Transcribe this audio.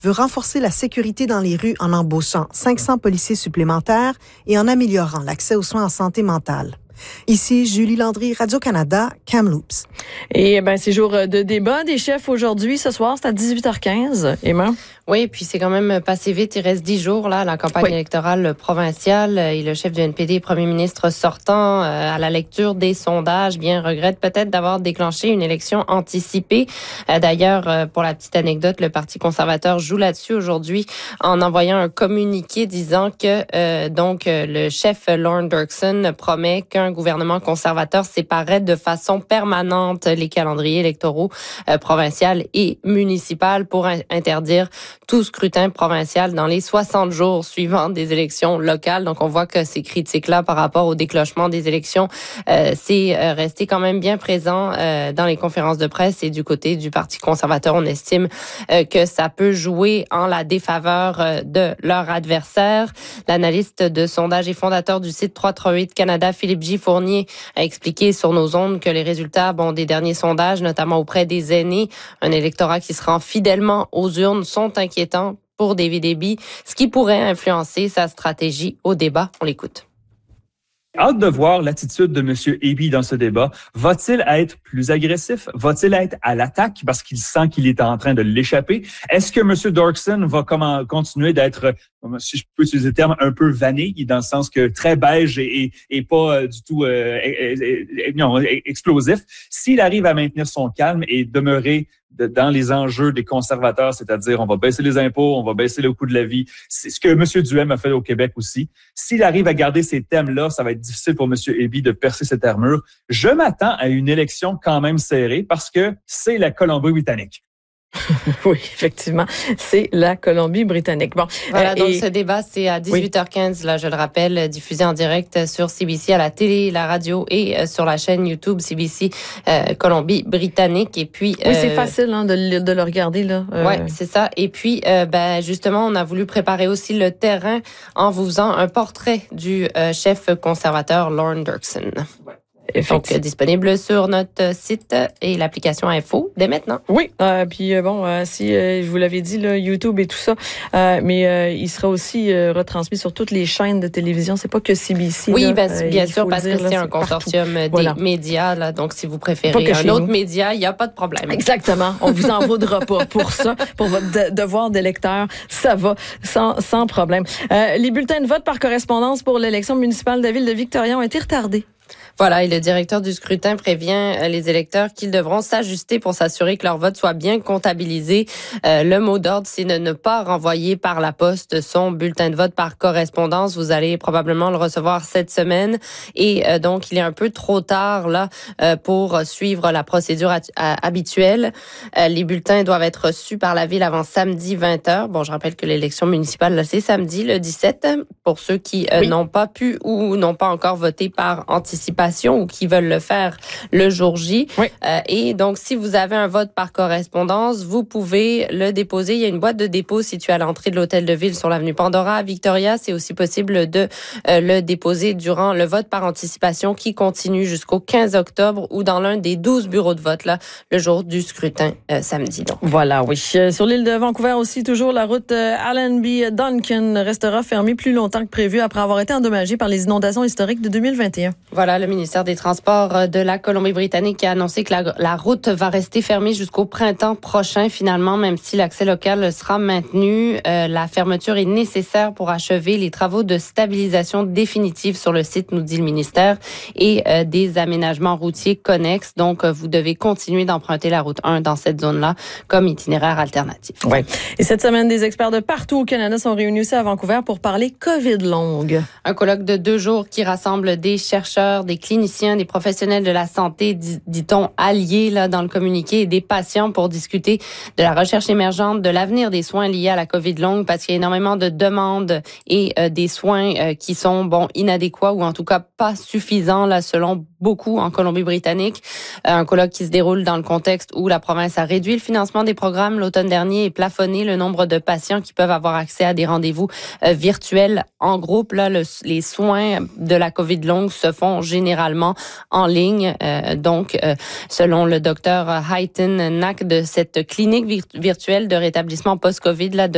veut renforcer la sécurité dans les rues en embauchant 500 policiers supplémentaires et en améliorant l'accès aux soins en santé mentale. Ici, Julie Landry, Radio-Canada, Kamloops. Et c'est jour de débat des chefs aujourd'hui. Ce soir, c'est à 18h15. Emma? Oui, puis c'est quand même passé vite. Il reste 10 jours là, à la campagne électorale provinciale. Et le chef du NPD, premier ministre sortant, à la lecture des sondages, regrette peut-être d'avoir déclenché une élection anticipée. D'ailleurs, pour la petite anecdote, le Parti conservateur joue là-dessus aujourd'hui en envoyant un communiqué disant que le chef Lorne Dirksen promet qu'un gouvernement conservateur séparerait de façon permanente les calendriers électoraux provincial et municipal pour interdire tout scrutin provincial dans les 60 jours suivants des élections locales. Donc, on voit que ces critiques-là par rapport au déclenchement des élections, c'est resté quand même bien présent dans les conférences de presse. Et du côté du Parti conservateur, on estime que ça peut jouer en la défaveur de leur adversaire. L'analyste de sondage et fondateur du site 338 Canada, Philippe J. Fournier, a expliqué sur nos ondes que les résultats des derniers sondages, notamment auprès des aînés, un électorat qui se rend fidèlement aux urnes, sont inquiétants pour David Eby, ce qui pourrait influencer sa stratégie au débat. On l'écoute. Hâte de voir l'attitude de M. Eby dans ce débat. Va-t-il être plus agressif? Va-t-il être à l'attaque parce qu'il sent qu'il est en train de l'échapper? Est-ce que M. Dirksen va continuer d'être, si je peux utiliser le terme, un peu vanille, dans le sens que très beige et pas du tout explosif? S'il arrive à maintenir son calme et demeurer dans les enjeux des conservateurs, c'est-à-dire on va baisser les impôts, on va baisser le coût de la vie. C'est ce que M. Duhem a fait au Québec aussi. S'il arrive à garder ces thèmes-là, ça va être difficile pour M. Eby de percer cette armure. Je m'attends à une élection quand même serrée parce que c'est la Colombie-Britannique. Oui, effectivement, c'est la Colombie-Britannique. Bon, voilà, donc ce débat, c'est à 18h15, là, je le rappelle, diffusé en direct sur CBC, à la télé, la radio et sur la chaîne YouTube CBC Colombie-Britannique. Et puis, oui, c'est facile de le regarder, là. Oui, c'est ça. Et puis, justement, on a voulu préparer aussi le terrain en vous faisant un portrait du chef conservateur Lorne Dirksen. Donc, disponible sur notre site et l'application Info dès maintenant. Oui, puis si je vous l'avais dit, là, YouTube et tout ça, mais il sera aussi retransmis sur toutes les chaînes de télévision. C'est pas que CBC. Oui, là, bien sûr, parce que c'est un consortium des médias. Là, donc, si vous préférez un autre média, il n'y a pas de problème. Exactement. On vous en vaudra pas pour ça. Pour votre devoir de lecteur, ça va sans problème. Les bulletins de vote par correspondance pour l'élection municipale de la ville de Victoria ont été retardés. Voilà, et le directeur du scrutin prévient les électeurs qu'ils devront s'ajuster pour s'assurer que leur vote soit bien comptabilisé. Le mot d'ordre, c'est de ne pas renvoyer par la poste son bulletin de vote par correspondance. Vous allez probablement le recevoir cette semaine. Et donc, il est un peu trop tard là pour suivre la procédure habituelle. Les bulletins doivent être reçus par la ville avant samedi 20h. Bon, je rappelle que l'élection municipale, là, c'est samedi, le 17, pour ceux qui n'ont pas pu ou n'ont pas encore voté par anticipation ou qui veulent le faire le jour J. Oui. Et donc, si vous avez un vote par correspondance, vous pouvez le déposer. Il y a une boîte de dépôt située à l'entrée de l'hôtel de ville sur l'avenue Pandora à Victoria. C'est aussi possible de le déposer durant le vote par anticipation qui continue jusqu'au 15 octobre ou dans l'un des 12 bureaux de vote là, le jour du scrutin samedi. Donc. Voilà, oui. Sur l'île de Vancouver aussi, toujours la route Allenby-Duncan restera fermée plus longtemps que prévu après avoir été endommagée par les inondations historiques de 2021. Voilà, le ministère des Transports de la Colombie-Britannique a annoncé que la route va rester fermée jusqu'au printemps prochain, finalement, même si l'accès local sera maintenu. La fermeture est nécessaire pour achever les travaux de stabilisation définitive sur le site, nous dit le ministère, et des aménagements routiers connexes. Donc, vous devez continuer d'emprunter la route 1 dans cette zone-là comme itinéraire alternatif. Oui. Et cette semaine, des experts de partout au Canada sont réunis aussi à Vancouver pour parler COVID longue. Un colloque de 2 jours qui rassemble des chercheurs, des cliniciens, des professionnels de la santé, dit-on alliés là dans le communiqué, et des patients pour discuter de la recherche émergente, de l'avenir des soins liés à la COVID longue, parce qu'il y a énormément de demandes et des soins qui sont inadéquats ou en tout cas pas suffisants là selon beaucoup en Colombie-Britannique. Un colloque qui se déroule dans le contexte où la province a réduit le financement des programmes l'automne dernier et plafonné le nombre de patients qui peuvent avoir accès à des rendez-vous virtuels en groupe. Là, les soins de la COVID longue se font généralement en ligne. Donc, selon le docteur Hayton Nack de cette clinique virtuelle de rétablissement post-COVID là, de